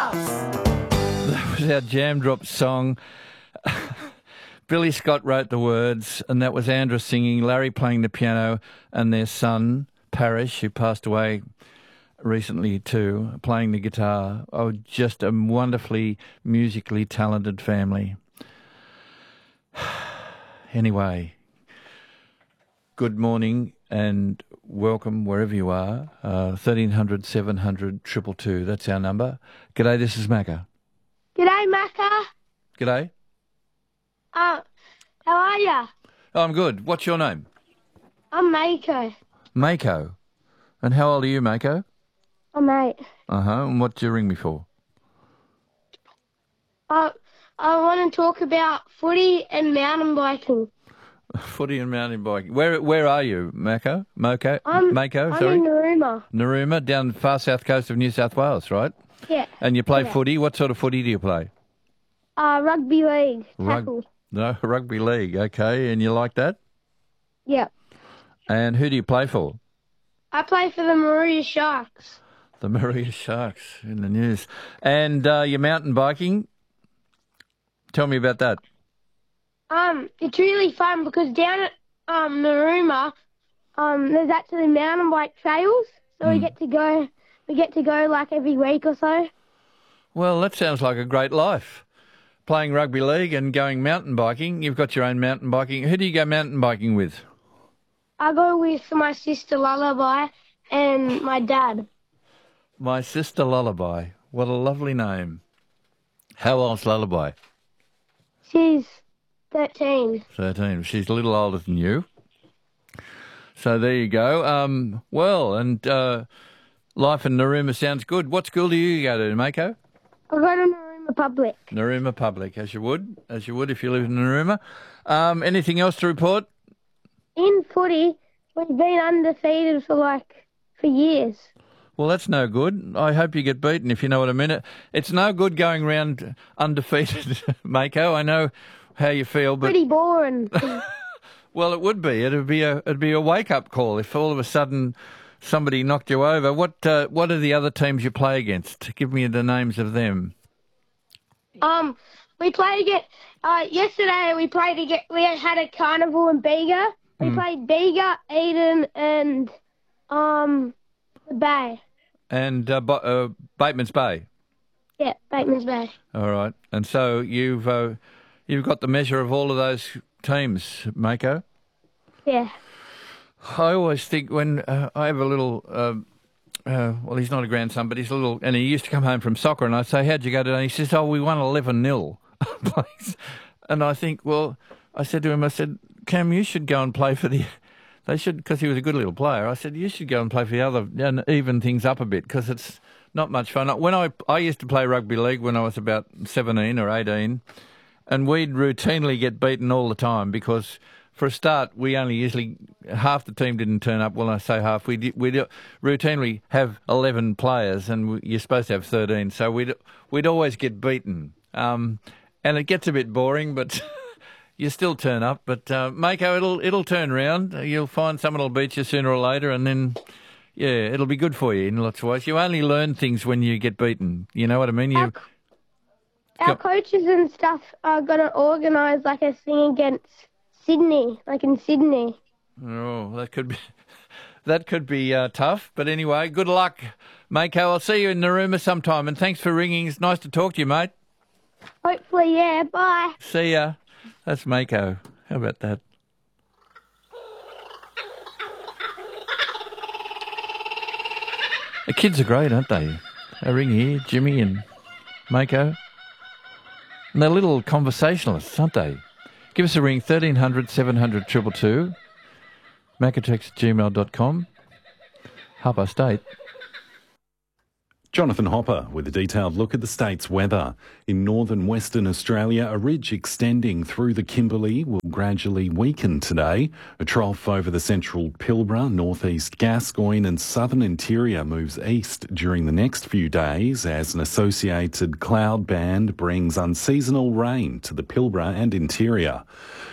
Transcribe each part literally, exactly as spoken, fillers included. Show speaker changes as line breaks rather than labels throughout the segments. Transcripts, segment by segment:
That was our Jam Drop song. Billy Scott wrote the words, and that was Andra singing, Larry playing the piano, and their son, Parish, who passed away recently too, playing the guitar. Oh, just a wonderfully musically talented family. Anyway, good morning and welcome wherever you are. Uh, thirteen hundred, seven hundred, two two two, that's our number. G'day, this is Macca.
G'day, Macca.
G'day.
Uh, how are ya?
Oh, I'm good. What's your name?
I'm Mako.
Mako. And how old are you, Mako?
I'm eight.
Uh-huh. And what do you ring me for?
Uh, I want to talk about footy and mountain biking.
Footy and mountain biking. Where where are you, Mako? Moko?
I'm,
Mako,
I'm
sorry.
in Narooma.
Narooma, down the far south coast of New South Wales, right?
Yeah.
And you play
yeah.
footy. What sort of footy do you play?
Uh, rugby league.
Rug-
Tackle.
No, rugby league. Okay. And you like that?
Yeah.
And who do you play for?
I play for the Maria Sharks.
The Maria Sharks in the news. And uh, your mountain biking? Tell me about that.
Um, it's really fun because down at um Narooma, um, there's actually mountain bike trails, so
Mm.
we get to go. We get to go like every week or so.
Well, that sounds like a great life. Playing rugby league and going mountain biking. You've got your own mountain biking. Who do you go mountain biking with?
I go with my sister Lullaby and my dad.
My sister Lullaby. What a lovely name. How old's Lullaby?
She's thirteen.
thirteen. She's a little older than you. So there you go. Um, well, and uh, life in Narooma sounds good. What school do you go to, Mako?
I go to Narooma Public.
Narooma Public, as you would, as you would if you live in Narooma. Um, anything else to report?
In footy, we've been undefeated for like, for years.
Well, that's no good. I hope you get beaten, if you know what I mean. It's no good going round undefeated, Mako. I know how you feel, but
Pretty boring.
well, it would be. It'd be a it'd be a wake up call if all of a sudden somebody knocked you over. What uh, what are the other teams you play against? Give me the names of them.
um, we played against, uh, yesterday we played against, we had a carnival in Bega. We
Mm.
played Bega, Eden, and, um, the Bay.
And uh, Bo- uh, Bateman's Bay.
Yeah, Bateman's Bay.
All right. And so you've uh, you've got the measure of all of those teams, Mako.
Yeah.
I always think when uh, I have a little, uh, uh, well, he's not a grandson, but he's a little, and he used to come home from soccer, and I'd say, how'd you go today? He says, oh, we won eleven nil. And I think, well, I said to him, I said, Cam, you should go and play for the, they should, because he was a good little player, I said, you should go and play for the other, and even things up a bit, because it's not much fun. When I, I used to play rugby league when I was about seventeen or eighteen, and we'd routinely get beaten all the time because for a start, we only usually, half the team didn't turn up. Well, I say half. We'd, we'd routinely have eleven players and we, you're supposed to have thirteen. So we'd, we'd always get beaten. Um, and it gets a bit boring, but you still turn up. But, uh, Mako, it'll, it'll turn round. You'll find someone will beat you sooner or later and then, yeah, it'll be good for you in lots of ways. You only learn things when you get beaten. You know what I mean? You.
Our, our coaches and stuff are going to organise like a thing against Sydney, like in Sydney.
Oh, that could be that could be uh, tough. But anyway, good luck, Mako. I'll see you in Narooma sometime. And thanks for ringing. It's nice to talk to you, mate.
Hopefully, yeah. Bye.
See ya. That's Mako. How about that? The kids are great, aren't they? They ring here, Jimmy and Mako. And they're little conversationalists, aren't they? Give us a ring, thirteen hundred, seven hundred, two two two. Macatex at gmail dot com. Half past eight.
Jonathan Hopper with a detailed look at the state's weather. In northern Western Australia, a ridge extending through the Kimberley will gradually weaken today. A trough over the central Pilbara, northeast Gascoyne and southern interior moves east during the next few days as an associated cloud band brings unseasonal rain to the Pilbara and interior.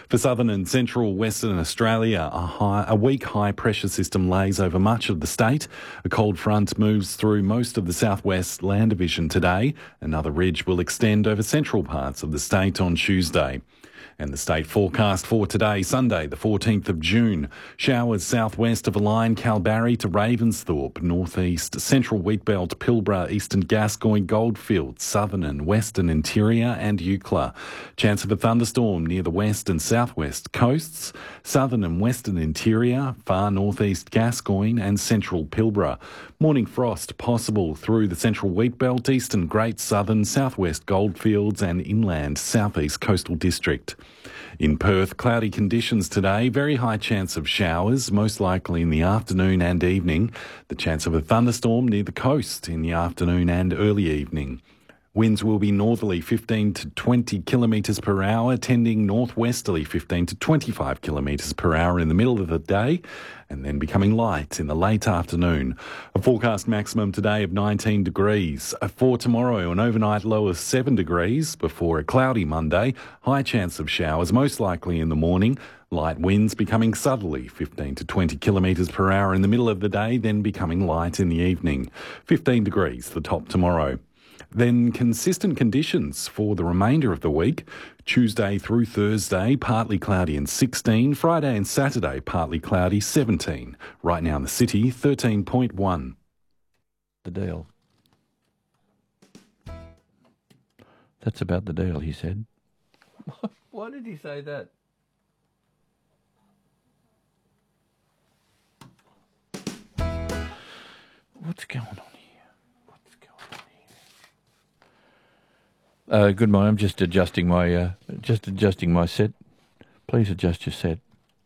For southern and central Western Australia, a, high, a weak high-pressure system lays over much of the state. A cold front moves through most of the southwest land division today. Another ridge will extend over central parts of the state on Tuesday. And the state forecast for today, Sunday, the fourteenth of June. Showers southwest of a line, Kalbarri to Ravensthorpe, northeast, central Wheatbelt, Pilbara, eastern Gascoyne, Goldfields, southern and western interior and Eucla. Chance of a thunderstorm near the west and southwest coasts, southern and western interior, far northeast Gascoyne and central Pilbara. Morning frost possible through the central Wheatbelt, eastern Great Southern, southwest Goldfields and inland southeast coastal district. In Perth, cloudy conditions today, very high chance of showers, most likely in the afternoon and evening. The chance of a thunderstorm near the coast in the afternoon and early evening. Winds will be northerly fifteen to twenty kilometres per hour, tending northwesterly fifteen to twenty-five kilometres per hour in the middle of the day, and then becoming light in the late afternoon. A forecast maximum today of nineteen degrees. For tomorrow, an overnight low of seven degrees before a cloudy Monday. High chance of showers, most likely in the morning. Light winds becoming southerly, fifteen to twenty kilometres per hour in the middle of the day, then becoming light in the evening. fifteen degrees, the top tomorrow. Then consistent conditions for the remainder of the week. Tuesday through Thursday, partly cloudy and sixteen. Friday and Saturday, partly cloudy, seventeen. Right now in the city, thirteen point one.
The deal. That's about the deal, he said. Why did he say that? What's going on? Uh, good morning. I'm just adjusting my uh, just adjusting my set. Please adjust your set.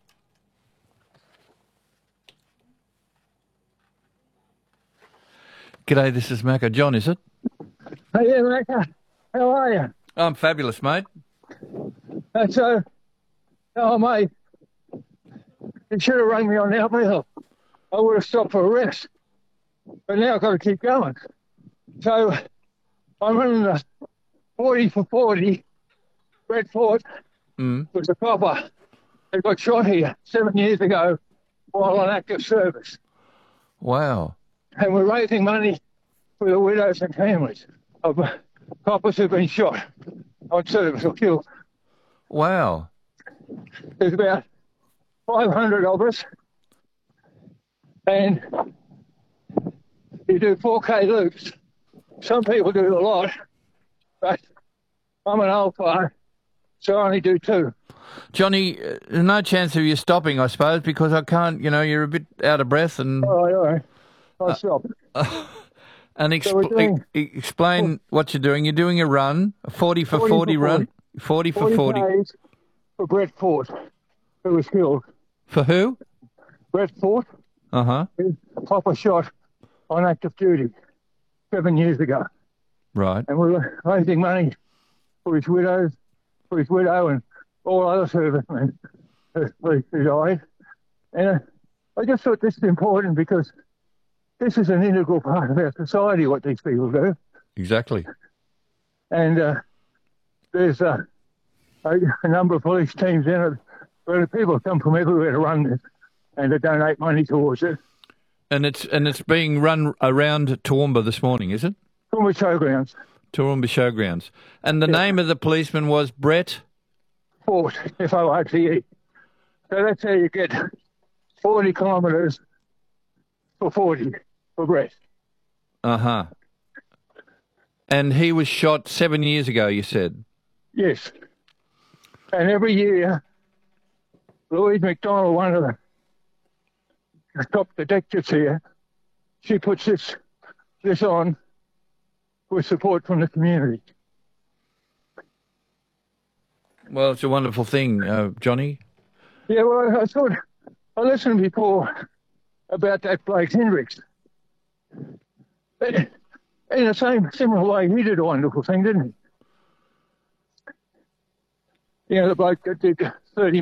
G'day, this is Macca. John, is it?
Hey, yeah, Macca. How are you?
I'm fabulous, mate.
That's so. Oh, mate. You should have rung me on the uphill. I would have stopped for a rest. But now I've got to keep going. So I'm running the forty for forty, Brett Fort,
mm.
was a copper that got shot here seven years ago while on active service.
Wow.
And we're raising money for the widows and families of coppers who've been shot on service or killed.
Wow.
There's about five hundred of us, and you do four K loops. Some people do a lot, but I'm an old fire, so I only do two.
Johnny, uh, no chance of you stopping, I suppose, because I can't, you know, you're a bit out of breath and...
All right, all right. I'll uh, stop.
Uh, and exp-
so doing,
e- explain oh, what you're doing. You're doing a run, a forty for forty, forty run. forty for forty.
forty for Brett Fort, who was killed.
For who?
Brett Fort.
Uh-huh.
Copper shot on active duty seven years ago.
Right.
And we're raising money for his widows, for his widow and all other servicemen who died. And uh, I just thought this is important because this is an integral part of our society, what these people do.
Exactly.
And uh, there's uh, a, a number of police teams in it where the people come from everywhere to run this and to donate money towards it.
And it's and it's being run around Toowoomba this morning, is it?
Toowoomba Showgrounds.
Toowoomba Showgrounds. And the yeah. name of the policeman was Brett?
Fort, F O R T E. So that's how you get forty kilometres for forty for Brett.
Uh-huh. And he was shot seven years ago, you said?
Yes. And every year, Louise McDonald, one of the top detectives here, she puts this this on with support from the community.
Well, it's a wonderful thing, uh, Johnny.
Yeah, well, I thought, I listened before about that Blake Hendricks. In the same, similar way, he did a wonderful thing, didn't he? You know, the bloke that did thirty